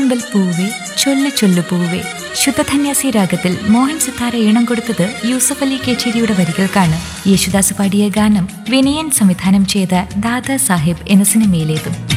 ചെഞ്ചാമ്പൽ പൂവേ ചൊല്ലു ചൊല്ലു പൂവേ. ശുദ്ധധന്യാസി രാഗത്തിൽ മോഹൻ സിത്താര ഈണം കൊടുത്തത് യൂസഫ് അലി കേച്ചേരിയുടെ വരികൾക്കാണ്. യേശുദാസ് പാടിയ ഗാനം വിനയൻ സംവിധാനം ചെയ്ത ദാദാ സാഹിബ് എന്ന സിനിമയിലേതും.